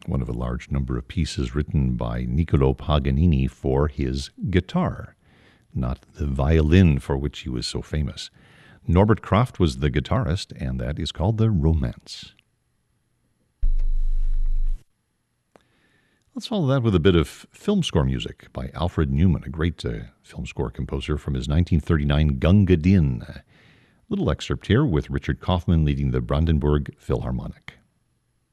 one of a large number of pieces written by Niccolo Paganini for his guitar, not the violin for which he was so famous. Norbert Kraft was the guitarist, and that is called the Romance. Let's follow that with a bit of film score music by Alfred Newman, a great film score composer from his 1939 Gunga Din. A little excerpt here with Richard Kaufman leading the Brandenburg Philharmonic.